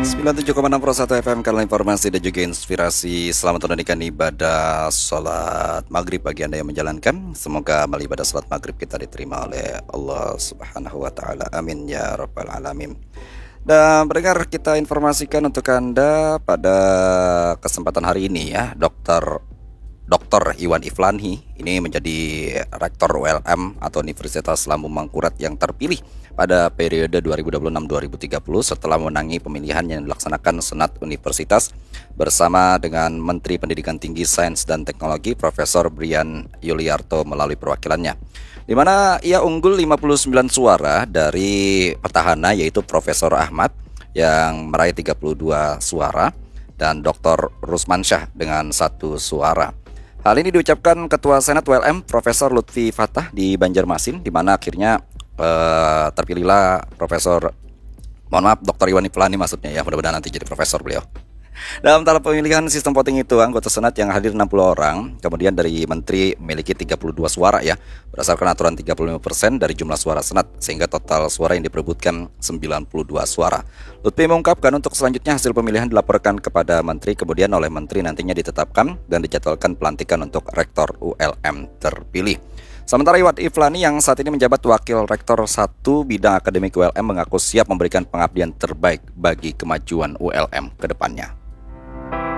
97,6 Pro 1 FM, karena informasi dan juga inspirasi. Selamat menunaikan ibadah salat maghrib bagi Anda yang menjalankan. Semoga amal ibadah salat maghrib kita diterima oleh Allah Subhanahu wa Ta'ala. Amin ya Rabbal Alamin. Dan pendengar, kita informasikan untuk Anda pada kesempatan hari ini ya, Dr. Iwan Iflani ini menjadi Rektor ULM atau Universitas Lambung Mangkurat yang terpilih pada periode 2026-2030 setelah memenangi pemilihan yang dilaksanakan Senat Universitas bersama dengan Menteri Pendidikan Tinggi, Sains dan Teknologi Profesor Brian Yuliarto melalui perwakilannya, di mana ia unggul 59 suara dari petahana yaitu Profesor Ahmad yang meraih 32 suara dan Dr. Rusmansyah dengan 1 suara. Hal ini diucapkan Ketua Senat ULM Profesor Lutfi Fatah di Banjarmasin, di mana akhirnya terpilihlah Dr. Iwan Iflani maksudnya ya, mudah-mudahan nanti jadi profesor beliau. Dalam tahap pemilihan sistem voting itu, anggota Senat yang hadir 60 orang, kemudian dari Menteri memiliki 32 suara ya, berdasarkan aturan 35% dari jumlah suara Senat, sehingga total suara yang diperebutkan 92 suara. Lutfi mengungkapkan untuk selanjutnya hasil pemilihan dilaporkan kepada Menteri, kemudian oleh Menteri nantinya ditetapkan dan dijadwalkan pelantikan untuk Rektor ULM terpilih. Sementara Iwan Iflani yang saat ini menjabat Wakil Rektor 1 Bidang Akademik ULM mengaku siap memberikan pengabdian terbaik bagi kemajuan ULM ke depannya.